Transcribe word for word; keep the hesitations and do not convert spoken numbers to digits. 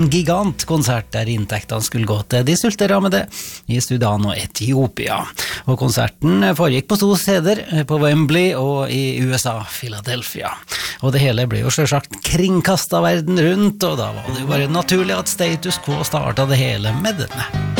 Gigantkonsert der inntektene skulle gå til de sulterammede i Sudan og Etiopia. Og konserten foregikk på to steder, på Wembley og i U S A, Philadelphia. Og det hele ble jo selvsagt kringkastet verden rundt, og da var det jo bare naturlig at Status Quo startet det hele med denne.